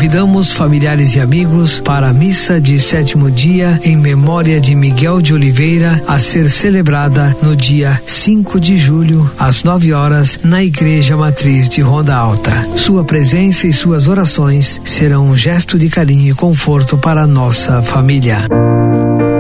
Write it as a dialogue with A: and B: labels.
A: Convidamos familiares e amigos para a missa de 7º dia em memória de Miguel de Oliveira, a ser celebrada no dia 5 de julho, às 9 horas, na Igreja Matriz de Ronda Alta. Sua presença e suas orações serão um gesto de carinho e conforto para a nossa família.